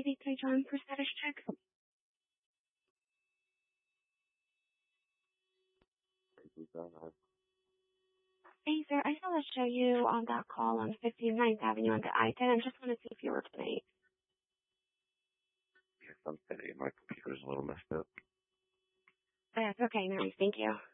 AV3 John for status check. Hey, sir, I saw to show you on that call on 59th Avenue on the I-10. I just want to see if you were tonight. Yes, I'm steady. My computer's a little messed up. That's okay, nice. Thank you.